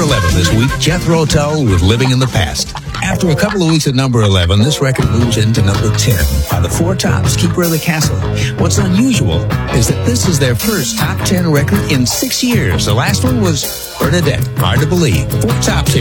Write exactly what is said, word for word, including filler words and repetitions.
eleven this week, Jethro Tull with Living in the Past. After a couple of weeks at number eleven, this record moves into number ten by the Four Tops, Keeper of the Castle. What's unusual is that this is their first top ten record in six years. The last one was Bernadette. Hard to believe. Four Tops here.